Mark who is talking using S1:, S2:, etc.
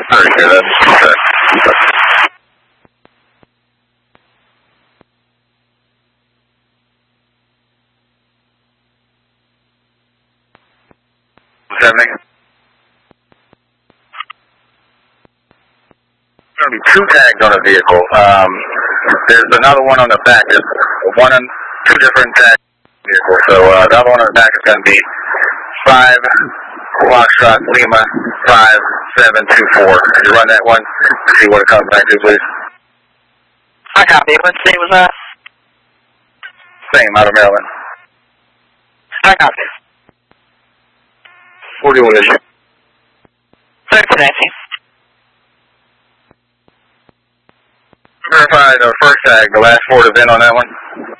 S1: Very good. That's okay. What's happening? There's going to be 2 tags on a vehicle. There's another one on the back. There's 2 different tags on the vehicle. So the other one on the back is going to be 5 Foxtrot Lima 5724. Could you run that one to see what it comes back to, please?
S2: I copy. What state was that?
S1: Same, out of Maryland.
S2: I copy.
S1: 41 issue.
S2: 13, 18.
S1: Verify the first tag, the last 4 to VIN on that one.